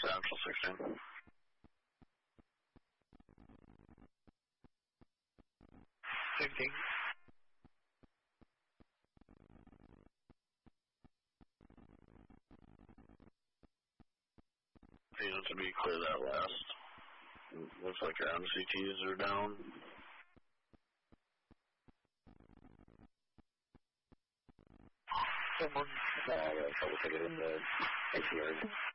Central 16. 16. Needed to be clear that last. Looks like your MCTs are down. Someone, trouble ticket in the ATR.